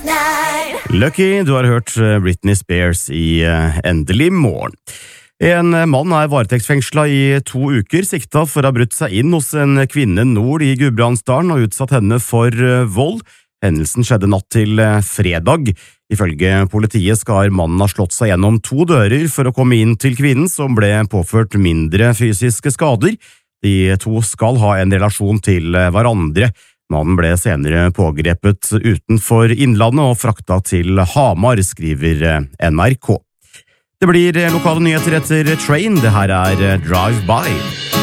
Lucky, du har hørt Britney Spears i Endelig morgen. En mann varetektsfengslet i 2 uker, sikta for å ha brutt seg inn hos en kvinne nord i Gudbrandsdalen og utsatt henne for vold. Hendelsen skjedde natt til fredag. Ifølge politiet skal mannen ha slått seg gjennom 2 dører for å komme inn til kvinnen, som ble påført mindre fysiske skader. De 2 skal ha en relasjon til hverandre. Mannen ble senere pågrepet utenfor Innlandet og frakta til Hamar, skriver NRK. Det blir lokale nyheter etter Train. Det her Drive By.